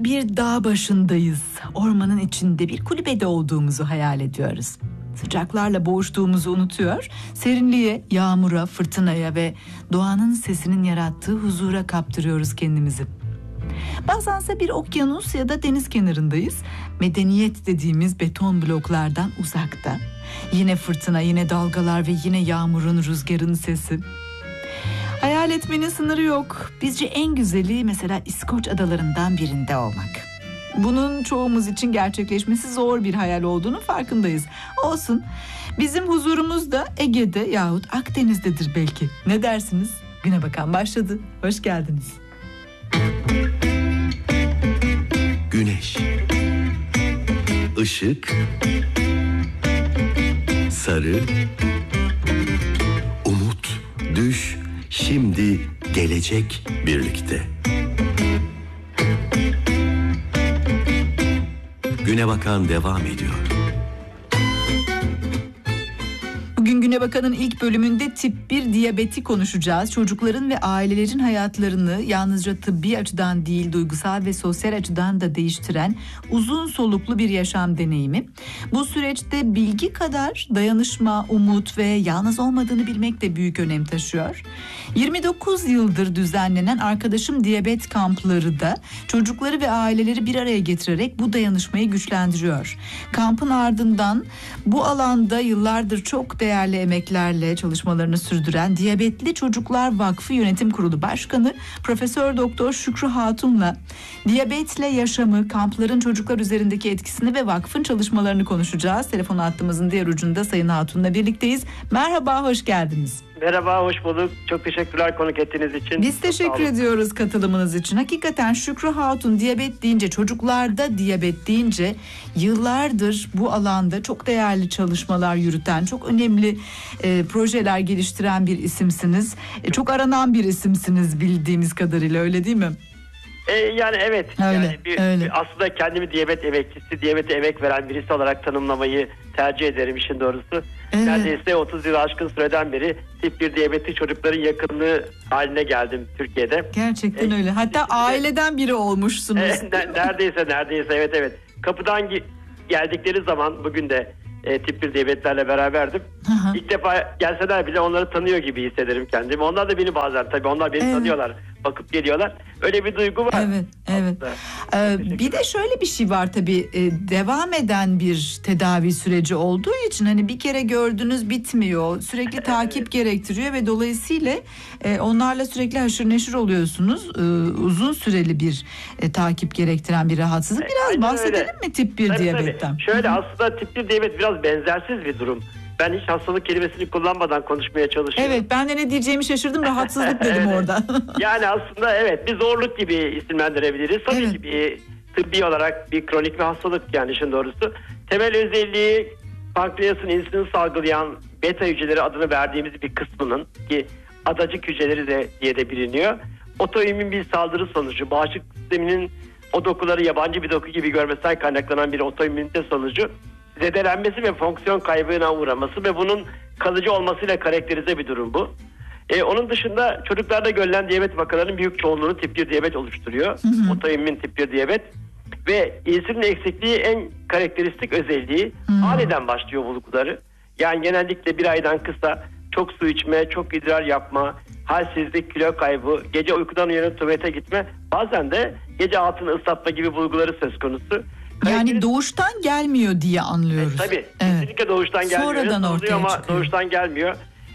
bir dağ başındayız. Ormanın içinde bir kulübede olduğumuzu hayal ediyoruz. Sıcaklarla boğuştuğumuzu unutuyor, serinliğe, yağmura, fırtınaya ve doğanın sesinin yarattığı huzura kaptırıyoruz kendimizi. Bazense bir okyanus ya da deniz kenarındayız. Medeniyet dediğimiz beton bloklardan uzakta. Yine fırtına, yine dalgalar ve yine yağmurun, rüzgarın sesi. Hayal etmenin sınırı yok. Bizce en güzeli mesela İskoç adalarından birinde olmak. Bunun çoğumuz için gerçekleşmesi zor bir hayal olduğunu farkındayız. Olsun. Bizim huzurumuz da Ege'de yahut Akdeniz'dedir belki. Ne dersiniz? Güne Bakan başladı. Hoş geldiniz. Güneş, ışık, sarı, umut, düş, şimdi, gelecek birlikte. Güne Bakan devam ediyor. Bugün Güne Bakan'ın ilk bölümünde tip 1 diyabeti konuşacağız. Çocukların ve ailelerin hayatlarını yalnızca tıbbi açıdan değil, duygusal ve sosyal açıdan da değiştiren uzun soluklu bir yaşam deneyimi. Bu süreçte bilgi kadar dayanışma, umut ve yalnız olmadığını bilmek de büyük önem taşıyor. 29 yıldır düzenlenen Arkadaşım Diyabet kampları da çocukları ve aileleri bir araya getirerek bu dayanışmayı güçlendiriyor. Kampın ardından bu alanda yıllardır çok değerli emeklerle çalışmalarını sürdüren Diyabetli Çocuklar Vakfı Yönetim Kurulu Başkanı Profesör Doktor Şükrü Hatun'la diyabetle yaşamı, kampların çocuklar üzerindeki etkisini ve vakfın çalışmalarını konuşacağız. Telefon hattımızın diğer ucunda Sayın Hatun'la birlikteyiz. Merhaba, hoş geldiniz. Merhaba, hoş bulduk. Çok teşekkürler konuk ettiğiniz için. Biz teşekkür ediyoruz katılımınız için. Hakikaten Şükrü Hatun diyabet deyince, çocuklarda diyabet deyince yıllardır bu alanda çok değerli çalışmalar yürüten, çok önemli projeler geliştiren bir isimsiniz. Çok aranan bir isimsiniz bildiğimiz kadarıyla, öyle değil mi? Yani evet. Öyle, yani aslında kendimi diyabet emekçisi, diyabete emek veren birisi olarak tanımlamayı tercih ederim işin doğrusu. Evet. Neredeyse 30 yıl aşkın süreden beri tip 1 diyabetli çocukların yakınlığı haline geldim Türkiye'de. Gerçekten öyle. Hatta aileden biri olmuşsunuz. Neredeyse evet. Kapıdan geldikleri zaman bugün de tip 1 diyabetlerle beraberdim. Aha. İlk defa gelseler bile onları tanıyor gibi hissederim kendimi. Onlar da beni bazen, tabii onlar beni tanıyorlar. Bakıp geliyorlar. Öyle bir duygu var. Evet. Bir de şöyle bir şey var tabii, devam eden bir tedavi süreci olduğu için hani bir kere gördünüz bitmiyor. Sürekli takip gerektiriyor ve dolayısıyla onlarla sürekli haşır neşir oluyorsunuz. Uzun süreli bir takip gerektiren bir rahatsızlık. Biraz bahsedelim mi tip 1 diyabetten? Tabii. Şöyle aslında tip 1 diyabet biraz benzersiz bir durum. Ben hiç hastalık kelimesini kullanmadan konuşmaya çalışıyorum. Evet, ben de ne diyeceğimi şaşırdım. Rahatsızlık dedim orada. Yani aslında evet, bir zorluk gibi isimlendirebiliriz. Tabii ki bir tıbbi olarak bir kronik bir hastalık yani işin doğrusu. Temel özelliği pankreasın insülin salgılayan beta hücreleri adını verdiğimiz bir kısmının, ki adacık hücreleri de diye de biliniyor, otoimmün bir saldırı sonucu, bağışıklık sisteminin o dokuları yabancı bir doku gibi görmesinden kaynaklanan bir otoimmünite sonucu zedelenmesi ve fonksiyon kaybına uğraması ve bunun kalıcı olmasıyla karakterize bir durum bu. Onun dışında çocuklarda görülen diyabet vakalarının büyük çoğunluğunu tip 1 diyabet oluşturuyor. Otoimmün tip 1 diyabet ve insülin eksikliği en karakteristik özelliği aniden başlıyor bulguları. Yani genellikle bir aydan kısa, çok su içme, çok idrar yapma, halsizlik, kilo kaybı, gece uykudan uyanıp tuvalete gitme, bazen de gece altını ıslatma gibi bulguları söz konusu. Yani doğuştan gelmiyor diye anlıyoruz. Tabii. Kesinlikle doğuştan gelmiyor. Sonradan ortaya ama çıkıyor. Doğuştan gelmiyor.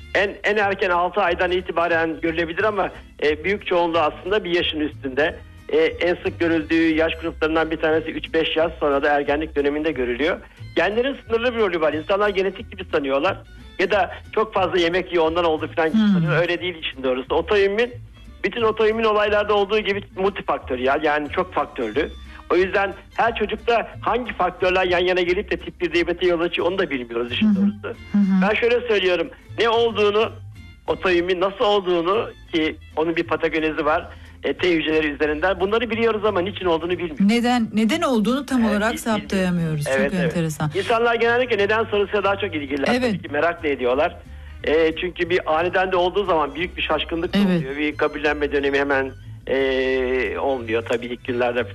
En erken 6 aydan itibaren görülebilir ama büyük çoğunluğu aslında bir yaşın üstünde. En sık görüldüğü yaş gruplarından bir tanesi 3-5 yaş sonra da ergenlik döneminde görülüyor. Genlerin sınırlı bir rolü var. İnsanlar genetik gibi sanıyorlar. Ya da çok fazla yemek yiyor ondan oldu falan gibi sanıyor. Öyle değil işin doğrusu. Otoimmün, bütün otoimmün olaylarda olduğu gibi multifaktöriyel, yani çok faktörlü. O yüzden her çocukta hangi faktörler yan yana gelip de tip 1 diyabete yol açıyor onu da bilmiyoruz işin doğrusu. Ben şöyle söylüyorum. Ne olduğunu, otoimmün nasıl olduğunu, ki onun bir patogenezi var. T hücreleri üzerinden. Bunları biliyoruz ama niçin olduğunu bilmiyoruz. Neden olduğunu tam olarak saptayamıyoruz. Çok enteresan. İnsanlar genellikle neden sorusuyla daha çok ilgililer. Tabii ki merakla ediyorlar. Çünkü bir aniden de olduğu zaman büyük bir şaşkınlık oluyor. Bir kabullenme dönemi hemen olmuyor tabii ilk günlerde falan.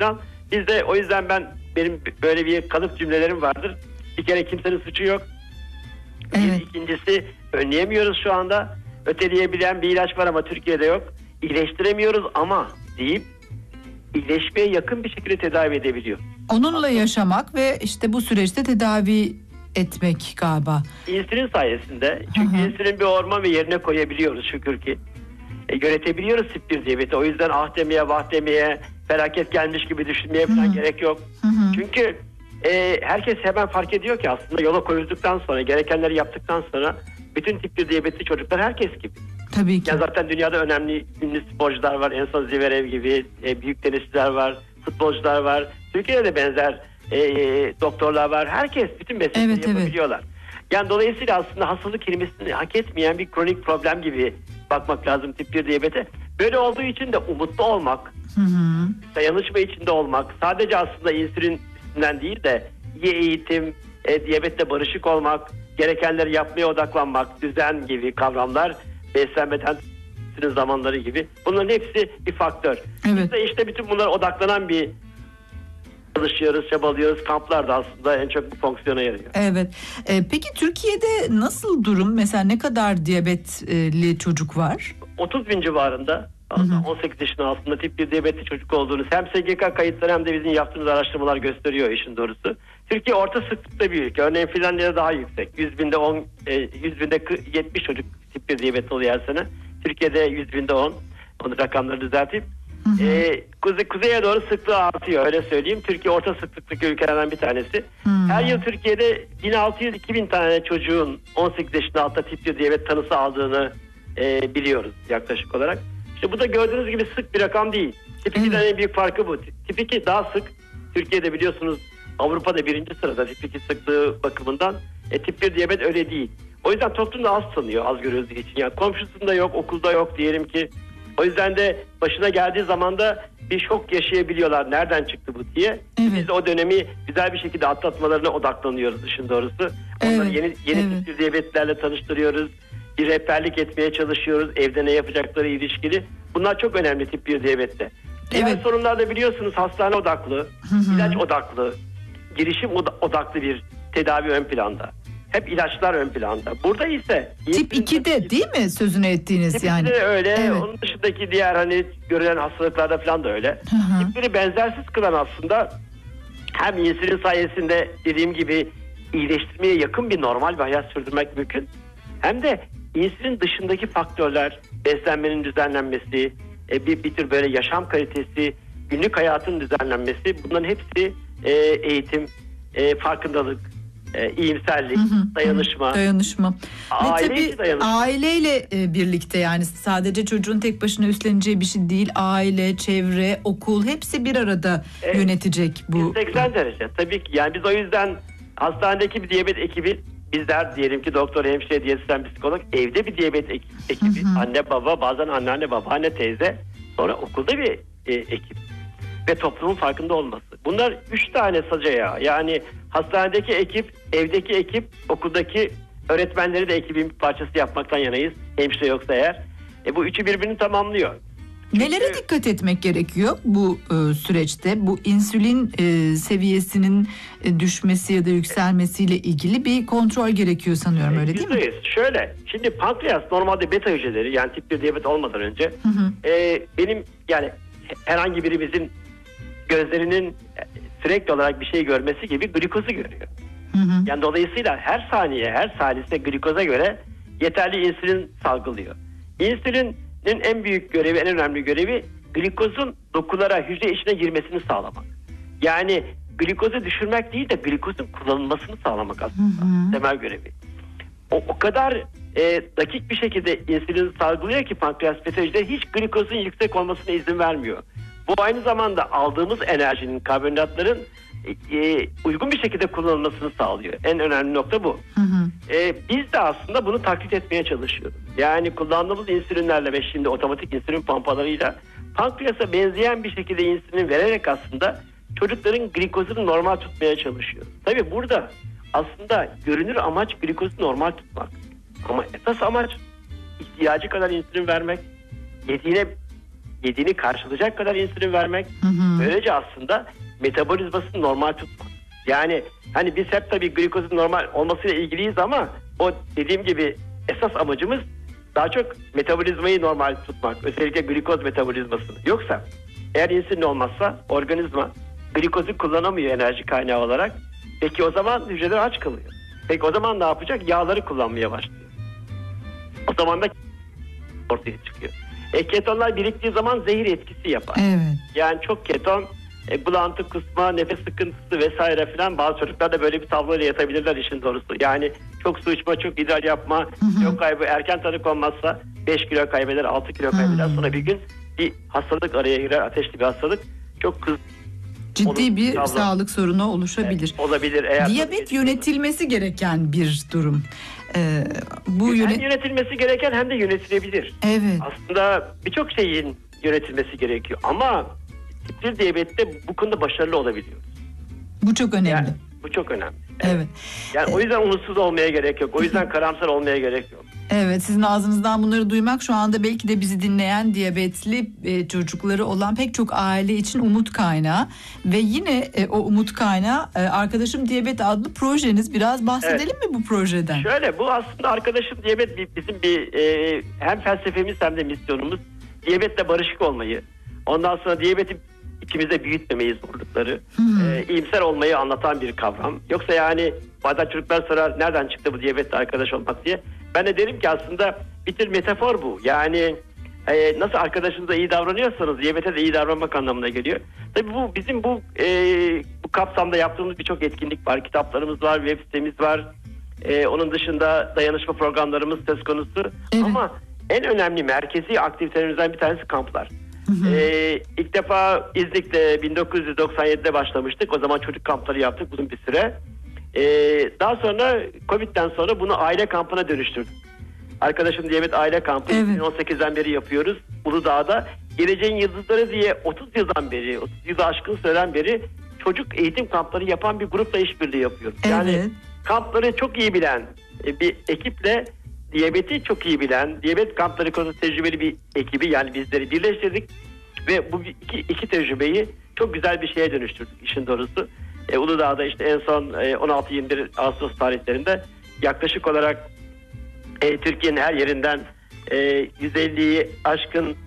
Biz de o yüzden benim böyle bir kalıp cümlelerim vardır. Bir kere kimsenin suçu yok. Evet. İkincisi önleyemiyoruz şu anda. Öteleyebilen bir ilaç var ama Türkiye'de yok. İyileştiremiyoruz ama deyip iyileşmeye yakın bir şekilde tedavi edebiliyor. Onunla yaşamak ve işte bu süreçte tedavi etmek galiba. İnsülin sayesinde. Çünkü insülin bir hormon ve yerine koyabiliyoruz şükür ki. Yönetebiliyoruz tip 1 diyabeti. O yüzden ah demeye vah demeye, felaket gelmiş gibi düşünmeye falan gerek yok. Çünkü herkes hemen fark ediyor ki aslında yola koyulduktan sonra, gerekenleri yaptıktan sonra bütün tip 1 diyabetli çocuklar herkes gibi. Tabii ki. Yani zaten dünyada önemli ünlü sporcular var. En son Zverev gibi büyük tenisçiler var, futbolcular var. Türkiye'de de benzer doktorlar var. Herkes bütün meslekleri yapabiliyorlar. Yani dolayısıyla aslında hastalık kelimesini hak etmeyen bir kronik problem gibi bakmak lazım tip 1 diyabete. Böyle olduğu için de umutlu olmak, dayanışma içinde olmak, sadece aslında insülin üstünden değil de iyi eğitim, diyabetle barışık olmak, gerekenleri yapmaya odaklanmak, düzen gibi kavramlar, beslenmeden zamanları gibi, bunların hepsi bir faktör. Evet. Biz de işte bütün bunlara odaklanan bir çalışıyoruz, çabalıyoruz. Kamplar da aslında en çok bu fonksiyona yarıyor. Evet. Peki Türkiye'de nasıl durum? Mesela ne kadar diyabetli çocuk var? 30 bin civarında. 18 yaşın altında tip 1 diyabetli çocuk olduğunu hem SGK kayıtları hem de bizim yaptığımız araştırmalar gösteriyor işin doğrusu. Türkiye orta sıklıkta bir ülke. Örneğin Finlandiya'da daha yüksek. 100 binde 70 çocuk tip 1 diyabetli oluyor her sene. Türkiye'de 100 binde 10. Onu rakamları düzelteyim. Kuzeye doğru sıklığı artıyor, öyle söyleyeyim. Türkiye orta sıklıktaki ülkelerden bir tanesi. Her yıl Türkiye'de 1600-2000 tane çocuğun 18 yaşında altta tip 1 diyabet tanısı aldığını biliyoruz yaklaşık olarak. İşte bu da gördüğünüz gibi sık bir rakam değil. Tip 2'den en büyük farkı bu. Tip 2 daha sık. Türkiye'de biliyorsunuz Avrupa'da 1. sırada tip 2 sıklığı bakımından. Tip 1 diyabet öyle değil. O yüzden toplumda az tanıyor, az görüldüğü için. Yani komşusunda yok, okulda yok diyelim ki. O yüzden de başına geldiği zaman da bir şok yaşayabiliyorlar. Nereden çıktı bu diye. Evet. Biz o dönemi güzel bir şekilde atlatmalarına odaklanıyoruz işin doğrusu. Onları yeni tip 1 diyabetlerle tanıştırıyoruz. Bir rehberlik etmeye çalışıyoruz. Evde ne yapacakları ilişkili. Bunlar çok önemli tip 1 diyabette. Diğer sorunlarda biliyorsunuz hastane odaklı, ilaç odaklı, girişim odaklı bir tedavi ön planda. Hep ilaçlar ön planda. Burada ise tip 2'de değil mi sözünü ettiğiniz tip yani? Tip 2'de öyle. Evet. Onun dışındaki diğer hani görülen hastalıklarda falan da öyle. Tipleri benzersiz kılan aslında hem insülin sayesinde dediğim gibi iyileştirmeye yakın bir normal bir hayat sürdürmek mümkün. Hem de insülin dışındaki faktörler, beslenmenin düzenlenmesi, bir tür böyle yaşam kalitesi, günlük hayatın düzenlenmesi, bunların hepsi eğitim, farkındalık, iyimserlik, dayanışma. Ve tabii aileyle birlikte, yani sadece çocuğun tek başına üstleneceği bir şey değil. Aile, çevre, okul hepsi bir arada yönetecek bu. 180 derece. Tabii ki yani biz o yüzden hastanedeki bir diyabet ekibi, bizler diyelim ki doktor, hemşire, diyetisyen, psikolog, evde bir diyabet ekibi, anne baba, bazen anneanne, babaanne, teyze, sonra okulda bir ekip ve toplumun farkında olması. Bunlar 3 tane sac ayağı. Yani hastanedeki ekip, evdeki ekip, okuldaki öğretmenleri de ekibin bir parçası yapmaktan yanayız. Hemşire yoksa eğer. Bu üçü birbirini tamamlıyor. Nelere dikkat etmek gerekiyor bu süreçte? Bu insülin seviyesinin düşmesi ya da yükselmesiyle ilgili bir kontrol gerekiyor sanıyorum, öyle değil mi? %100. Şöyle, şimdi pankreas normalde beta hücreleri, yani tip 1 diyabet olmadan önce benim yani herhangi birimizin gözlerinin sürekli olarak bir şey görmesi gibi glikozu görüyor. Yani dolayısıyla her saniye, her salise glikoza göre yeterli insülin salgılıyor. İnsülinin en büyük görevi, en önemli görevi glikozun dokulara, hücre içine girmesini sağlamak. Yani glikozu düşürmek değil de glikozun kullanılmasını sağlamak aslında temel görevi. O kadar dakik bir şekilde insülin salgılıyor ki pankreas beta hücreleri hiç glikozun yüksek olmasına izin vermiyor. Bu aynı zamanda aldığımız enerjinin, karbonhidratların uygun bir şekilde kullanılmasını sağlıyor. En önemli nokta bu. Biz de aslında bunu taklit etmeye çalışıyoruz. Yani kullandığımız insülinlerle ve şimdi otomatik insülin pompalarıyla pankreasa benzeyen bir şekilde insülin vererek aslında çocukların glikozunu normal tutmaya çalışıyoruz. Tabii burada aslında görünür amaç glikozu normal tutmak. Ama esas amaç ihtiyacı kadar insülin vermek, yediğini karşılayacak kadar insülin vermek. Böylece aslında metabolizmasını normal tutmak. Yani hani biz hep tabii glikozun normal olmasıyla ilgiliyiz ama o dediğim gibi esas amacımız daha çok metabolizmayı normal tutmak. Özellikle glikoz metabolizmasını. Yoksa eğer insülin olmazsa organizma glikozu kullanamıyor enerji kaynağı olarak. Peki o zaman hücreler aç kalıyor. Peki o zaman ne yapacak? Yağları kullanmaya başlıyor. O zaman da ortaya çıkıyor. Ketonlar biriktiği zaman zehir etkisi yapar. Evet. Yani çok keton, bulantı, kusma, nefes sıkıntısı vesaire filan, bazı çocuklar da böyle bir tabloyla yatabilirler işin doğrusu. Yani çok su içme, çok idrar yapma, kilo kaybı, erken tanı konmazsa 5 kilo kaybeder, 6 kilo kaybeder. Sonra bir gün bir hastalık araya girer, ateşli bir hastalık. Çok ciddi bir sağlık sorunu oluşabilir. Evet, olabilir. Eğer diyabet yönetilmesi gereken bir durum. Bu hem yönetilmesi gereken hem de yönetilebilir. Evet. Aslında birçok şeyin yönetilmesi gerekiyor ama tip 1 diyabette bu konuda başarılı olabiliyoruz. Bu çok önemli. Yani, bu çok önemli. Evet. Yani o yüzden umutsuz olmaya gerek yok. O yüzden karamsar olmaya gerek yok. Evet, sizin ağzınızdan bunları duymak şu anda belki de bizi dinleyen diyabetli çocukları olan pek çok aile için umut kaynağı. Ve yine o umut kaynağı Arkadaşım Diyabet adlı projeniz. Biraz bahsedelim mi bu projeden? Şöyle, bu aslında Arkadaşım Diyabet bizim bir hem felsefemiz hem de misyonumuz. Diyabetle barışık olmayı. Ondan sonra diyabeti içimizde büyütmemeyi, zorlukları. İyimser olmayı anlatan bir kavram. Yoksa yani bazen çocuklar sorar nereden çıktı bu diyabetle arkadaş olmak diye. Ben de derim ki aslında bir tür metafor bu. Yani nasıl arkadaşınıza iyi davranıyorsanız diyabete de iyi davranmak anlamına geliyor. Tabii bu bizim bu kapsamda yaptığımız birçok etkinlik var. Kitaplarımız var, web sitemiz var. Onun dışında dayanışma programlarımız söz konusu. Evet. Ama en önemli merkezi aktivitelerimizden bir tanesi kamplar. İlk defa İznik'te 1997'de başlamıştık. O zaman çocuk kampları yaptık uzun bir süre. Daha sonra Covid'den sonra bunu aile kampına dönüştürdük. Arkadaşım Diyabet Aile Kampı 2018'den beri yapıyoruz. Uludağ'da Geleceğin Yıldızları diye 30 yıldan beri, 30 yılı aşkın süreden beri çocuk eğitim kampları yapan bir grupla işbirliği yapıyoruz. Evet. Yani kampları çok iyi bilen bir ekiple diyabeti çok iyi bilen, diyabet kampları konusunda tecrübeli bir ekibi, yani bizleri birleştirdik ve bu iki tecrübeyi çok güzel bir şeye dönüştürdük işin doğrusu. Uludağ'da işte en son 16-21 Ağustos tarihlerinde yaklaşık olarak Türkiye'nin her yerinden 150'yi aşkın